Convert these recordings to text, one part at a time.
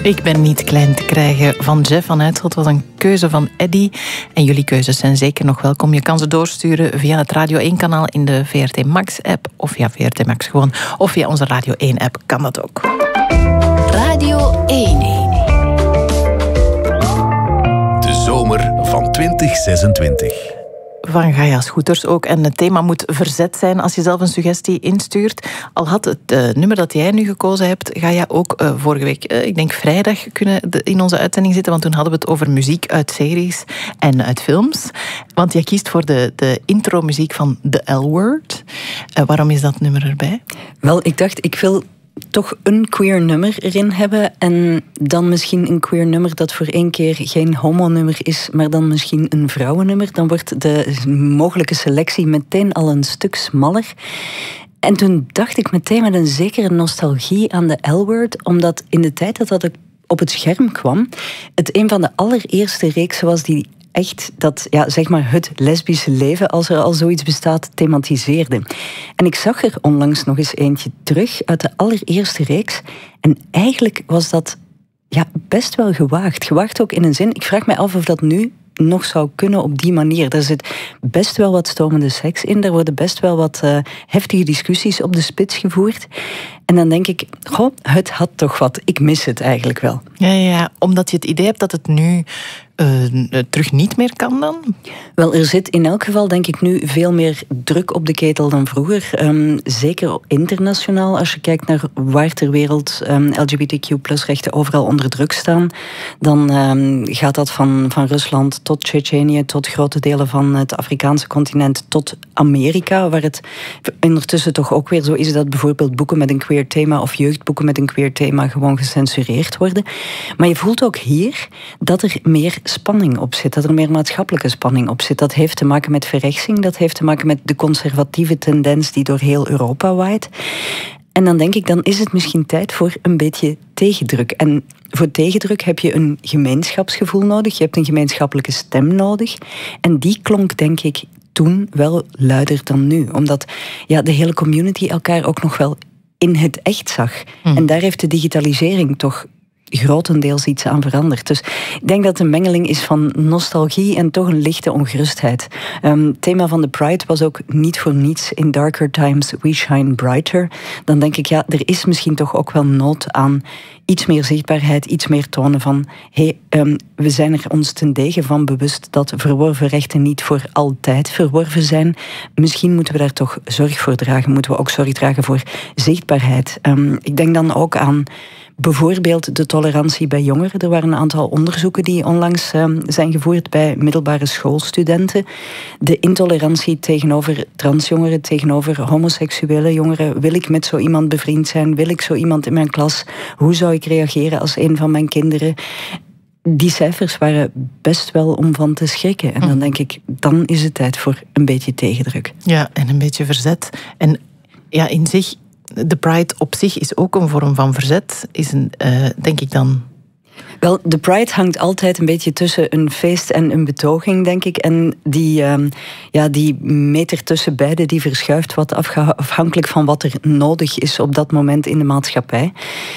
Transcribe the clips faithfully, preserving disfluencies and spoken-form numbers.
Ik ben niet klein te krijgen van Jeff van Uitschot was een keuze van Eddy. En jullie keuzes zijn zeker nog welkom. Je kan ze doorsturen via het Radio één kanaal in de V R T Max-app. Of via V R T Max gewoon. Of via onze Radio één-app kan dat ook. Radio één. De zomer van twintig zesentwintig. Van Gaia Scooters ook. En het thema moet verzet zijn als je zelf een suggestie instuurt. Al had het uh, nummer dat jij nu gekozen hebt, Gaia, ook uh, vorige week, uh, ik denk vrijdag, kunnen de, in onze uitzending zitten. Want toen hadden we het over muziek uit series en uit films. Want jij kiest voor de, de intro-muziek van The L-Word. Uh, waarom is dat nummer erbij? Wel, ik dacht, ik wil toch een queer nummer erin hebben. En dan misschien een queer nummer dat voor één keer geen homo-nummer is, maar dan misschien een vrouwennummer. Dan wordt de mogelijke selectie meteen al een stuk smaller. En toen dacht ik meteen met een zekere nostalgie aan de L-Word, omdat in de tijd dat dat op het scherm kwam, het een van de allereerste reeksen was die echt dat, ja, zeg maar het lesbische leven, als er al zoiets bestaat, thematiseerde. En ik zag er onlangs nog eens eentje terug uit de allereerste reeks. En eigenlijk was dat ja, best wel gewaagd. Gewaagd ook in een zin. Ik vraag me af of dat nu nog zou kunnen op die manier. Er zit best wel wat stomende seks in. Er worden best wel wat uh, heftige discussies op de spits gevoerd. En dan denk ik, goh, het had toch wat. Ik mis het eigenlijk wel. Ja, ja, omdat je het idee hebt dat het nu Uh, terug niet meer kan dan? Wel, er zit in elk geval denk ik nu veel meer druk op de ketel dan vroeger. Um, zeker internationaal, als je kijkt naar waar ter wereld um, L G B T Q plus rechten overal onder druk staan, dan um, gaat dat van, van Rusland tot Tsjetsjenië, tot grote delen van het Afrikaanse continent, tot Amerika, waar het ondertussen toch ook weer zo is dat bijvoorbeeld boeken met een queer thema of jeugdboeken met een queer thema gewoon gecensureerd worden. Maar je voelt ook hier dat er meer spanning op zit, dat er meer maatschappelijke spanning op zit. Dat heeft te maken met verrechtsing, dat heeft te maken met de conservatieve tendens die door heel Europa waait. En dan denk ik, dan is het misschien tijd voor een beetje tegendruk. En voor tegendruk heb je een gemeenschapsgevoel nodig, je hebt een gemeenschappelijke stem nodig. En die klonk, denk ik, toen wel luider dan nu. Omdat ja, de hele community elkaar ook nog wel in het echt zag. Mm. En daar heeft de digitalisering toch grotendeels iets aan veranderd. Dus ik denk dat het een mengeling is van nostalgie en toch een lichte ongerustheid. Um, het thema van de Pride was ook niet voor niets In Darker Times We Shine Brighter. Dan denk ik, ja, er is misschien toch ook wel nood aan iets meer zichtbaarheid, iets meer tonen van hey, um, we zijn er ons ten dege van bewust dat verworven rechten niet voor altijd verworven zijn. Misschien moeten we daar toch zorg voor dragen. Moeten we ook zorg dragen voor zichtbaarheid. Um, ik denk dan ook aan bijvoorbeeld de tolerantie bij jongeren. Er waren een aantal onderzoeken die onlangs uh, zijn gevoerd bij middelbare schoolstudenten. De intolerantie tegenover transjongeren, tegenover homoseksuele jongeren. Wil ik met zo iemand bevriend zijn? Wil ik zo iemand in mijn klas? Hoe zou ik reageren als een van mijn kinderen? Die cijfers waren best wel om van te schrikken. En dan denk ik, dan is het tijd voor een beetje tegendruk. Ja, en een beetje verzet. En ja, in zich, de Pride op zich is ook een vorm van verzet, is een, uh, denk ik dan. Wel, de Pride hangt altijd een beetje tussen een feest en een betoging, denk ik. En die, uh, ja, die meter tussen beide, die verschuift wat afge- afhankelijk van wat er nodig is op dat moment in de maatschappij.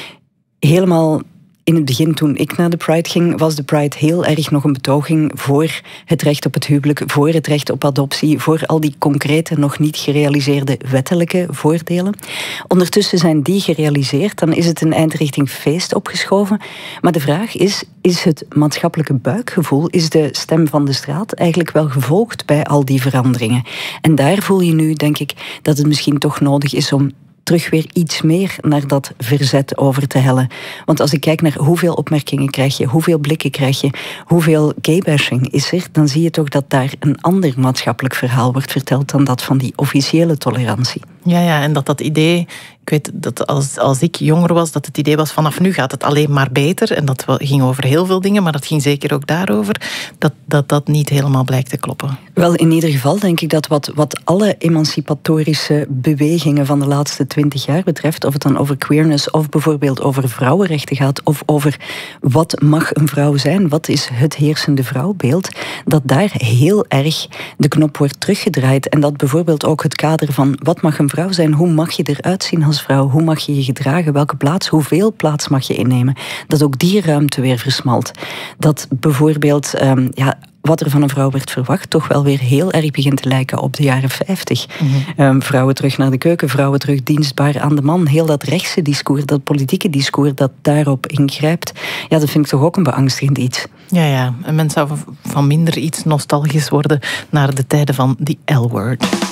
Helemaal in het begin, toen ik naar de Pride ging, was de Pride heel erg nog een betoging voor het recht op het huwelijk, voor het recht op adoptie, voor al die concrete, nog niet gerealiseerde wettelijke voordelen. Ondertussen zijn die gerealiseerd, dan is het een eind richting feest opgeschoven. Maar de vraag is, is het maatschappelijke buikgevoel, is de stem van de straat eigenlijk wel gevolgd bij al die veranderingen? En daar voel je nu, denk ik, dat het misschien toch nodig is om terug weer iets meer naar dat verzet over te hellen. Want als ik kijk naar hoeveel opmerkingen krijg je, hoeveel blikken krijg je, hoeveel gaybashing is er, dan zie je toch dat daar een ander maatschappelijk verhaal wordt verteld dan dat van die officiële tolerantie. Ja, ja, en dat dat idee, ik weet dat als, als ik jonger was, dat het idee was vanaf nu gaat het alleen maar beter. En dat ging over heel veel dingen, maar dat ging zeker ook daarover, dat dat, dat niet helemaal blijkt te kloppen. Wel, in ieder geval denk ik dat wat, wat alle emancipatorische bewegingen van de laatste twintig jaar betreft, of het dan over queerness of bijvoorbeeld over vrouwenrechten gaat, of over wat mag een vrouw zijn, wat is het heersende vrouwbeeld, dat daar heel erg de knop wordt teruggedraaid. En dat bijvoorbeeld ook het kader van wat mag een vrouw zijn, hoe mag je eruit zien als als vrouw? Hoe mag je je gedragen? Welke plaats? Hoeveel plaats mag je innemen? Dat ook die ruimte weer versmalt. Dat bijvoorbeeld um, ja, wat er van een vrouw werd verwacht, toch wel weer heel erg begint te lijken op de jaren vijftig. Mm-hmm. Um, vrouwen terug naar de keuken, vrouwen terug dienstbaar aan de man. Heel dat rechtse discours, dat politieke discours dat daarop ingrijpt, ja, dat vind ik toch ook een beangstigend iets. Ja, ja. En men zou van minder iets nostalgisch worden naar de tijden van die L-word.